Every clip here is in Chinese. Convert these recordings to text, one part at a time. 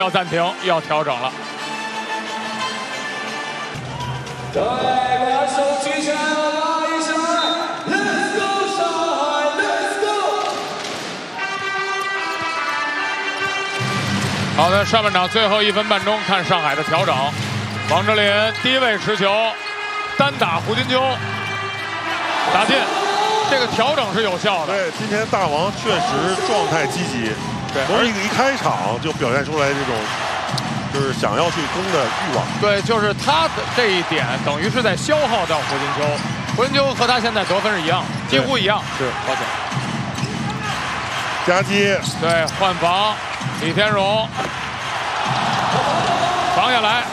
要暂停，要调整了。 对，把手举起来，拉一下 ，Let's go 上海 ，Let's go。 好的，上半场最后1分半钟，看上海的调整。王哲林低位持球，单打胡金秋，打进，这个调整是有效的。 对，今天大王确实状态积极。 对， 从一开场就表现出来这种，就是想要去攻的欲望。 对，就是他的这一点，等于是在消耗掉胡金秋。胡金秋和他现在得分是一样，几乎一样。 是， 抱歉。 夹击。 对，换防，李天荣防下来，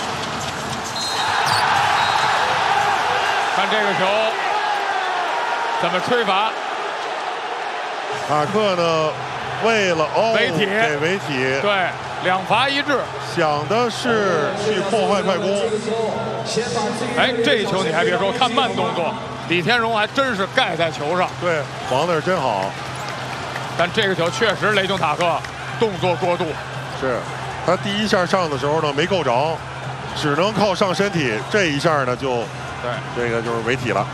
看这个球怎么吹罚。 塔克呢？ 为了违体， 给违体， 对，2罚1掷， 想的是去破坏快攻。 哎，这一球你还别说，看慢动作，李天荣还真是盖在球上。 对，防的是真好。 但这个球确实雷霆塔克动作过度， 是他第一下上的时候呢没够着，只能靠上身体，这一下呢就对， 这个就是违体了。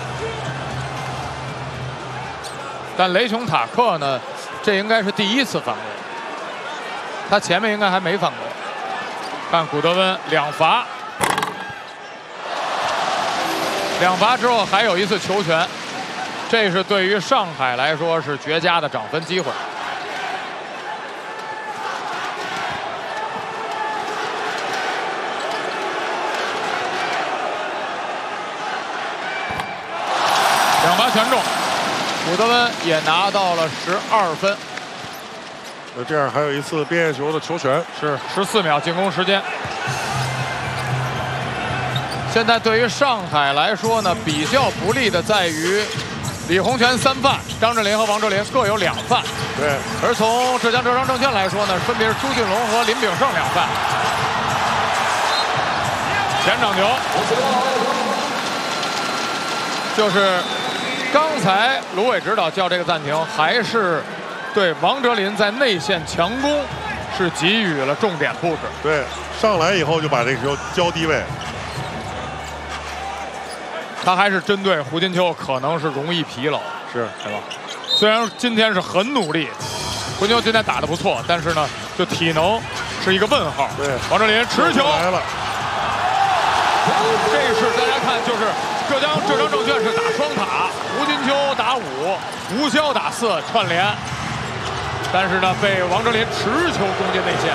但雷霆塔克呢？ 这应该是第1次犯规，他前面应该还没犯规。看古德温2罚，2罚之后还有1次球权，这是对于上海来说是绝佳的涨分机会。2罚全中。 古德温也拿到了12分， 那这样还有1次边线球的球权， 是14秒进攻时间。现在对于上海来说呢，比较不利的在于李洪权3犯，张镇麟和王哲林各有2犯。 对， 而从浙江浙商证券来说呢，分别是朱俊龙和林炳胜2犯。前场球就是。 刚才卢伟指导叫这个暂停，还是对王哲林在内线强攻是给予了重点布置。 对，上来以后就把这个球交低位。 他还是针对胡金秋可能是容易疲劳， 是吧？虽然今天是很努力，胡金秋今天打得不错，但是呢，就体能是一个问号。 对， 王哲林持球来了， 这是大家看就是。 浙江证券是打双塔，胡金秋打5，吴潇打4串联，但是呢被王哲林持球攻进内线，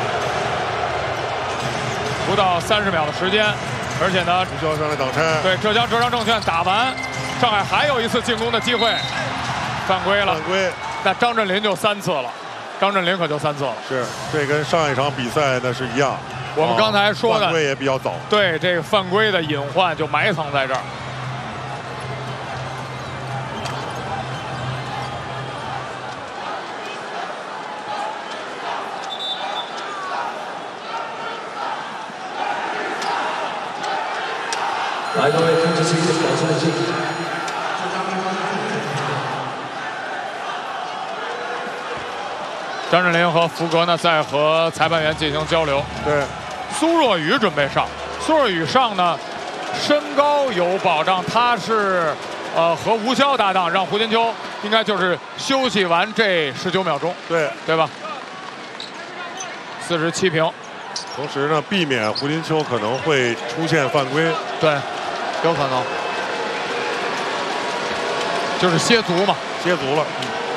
不到30秒的时间，而且呢吴潇上来挡拆， 对浙江证券打完，上海还有1次进攻的机会，犯规了， 犯规， 那张镇麟就3次了，张镇麟可就3次了， 是这跟上一场比赛那是一样， 我们刚才说的犯规也比较早， 对这个犯规的隐患就埋藏在这儿。 来，各位控制情绪，保持冷静。 张镇麟和福格呢在和裁判员进行交流。 对， 苏若雨准备上，苏若雨上呢，身高有保障，他是和吴潇搭档，让胡金秋应该就是休息完这19秒钟，对吧？47平。 同时呢，避免胡金秋可能会出现犯规， 对。 有可能，就是歇足嘛， 歇足了。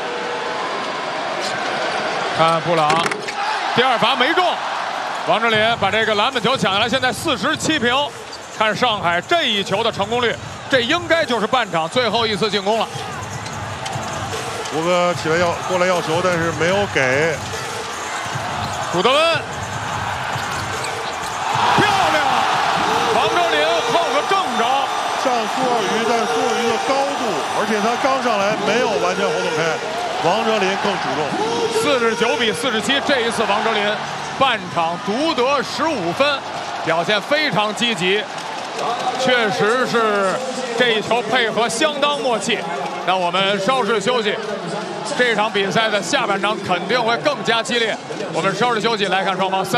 看布朗，第2罚没中，王哲林把这个篮板球抢下来，现在47平。看上海这一球的成功率，这应该就是半场最后1次进攻了。 胡哥起来过来要球，但是没有给。 古德温。 上苏若雨，但苏若雨的高度，而且他刚上来没有完全活动开，王哲林更主动。 49比47，这一次王哲林半场独得15分，表现非常积极，确实是这一球配合相当默契。那我们稍事休息，这场比赛的下半场肯定会更加激烈。我们稍事休息，来看双方